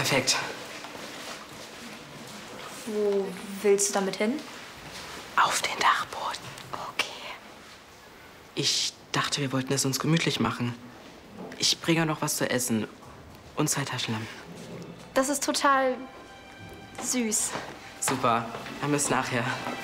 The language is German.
Perfekt. Wo willst du damit hin? Auf den Dachboden. Okay. Ich dachte, wir wollten es uns gemütlich machen. Ich bringe noch was zu essen und 2 Taschenlampen. Das ist total süß. Super, dann bis nachher.